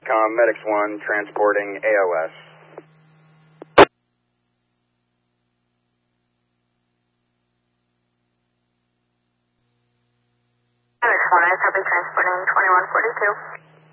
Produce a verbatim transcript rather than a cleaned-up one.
SATCOM, Medics one, transporting A O S. Medics one, I copy transporting twenty-one forty-two.